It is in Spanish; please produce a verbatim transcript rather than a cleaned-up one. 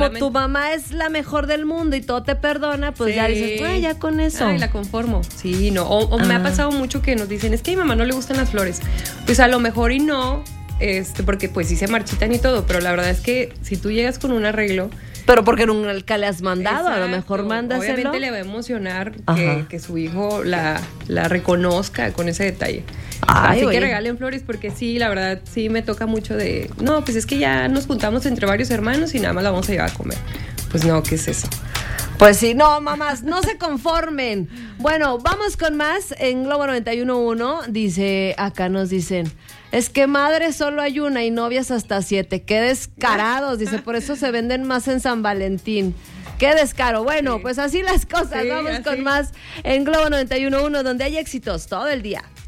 tu mamá es la mejor del mundo y todo te perdona, pues sí. ya dices, ay, ya con eso. Ay, la conformo. Sí, no. O, o ah. me ha pasado mucho que nos dicen, es que a mi mamá no le gustan las flores. Pues a lo mejor y no, este, porque pues sí se marchitan y todo, pero la verdad es que si tú llegas con un arreglo... Pero porque nunca le has mandado, exacto. a lo mejor mándaselo. Obviamente le va a emocionar que, que su hijo la, la reconozca con ese detalle. Ay, Así oye. que regalen flores, porque sí, la verdad, sí me toca mucho de... No, pues es que ya nos juntamos entre varios hermanos y nada más la vamos a llevar a comer. Pues no, ¿qué es eso? Pues sí, no, mamás, no se conformen. Bueno, vamos con más. En Globo noventa y uno punto uno, dice, acá nos dicen... Es que madre solo hay una y novias hasta siete. Qué descarados, dice, por eso se venden más en San Valentín. Qué descaro. Bueno, sí. pues así las cosas. Sí, Vamos así. con más en Globo noventa y uno punto uno, donde hay éxitos todo el día.